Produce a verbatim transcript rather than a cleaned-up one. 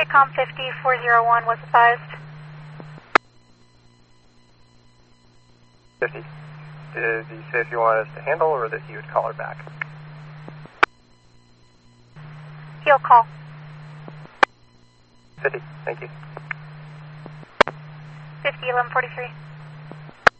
Pitcom fifty, four zero one was advised. fifty. Did he say if you wanted us to handle or that he would call her back? He'll call. fifty, thank you. fifty, eleven forty-three.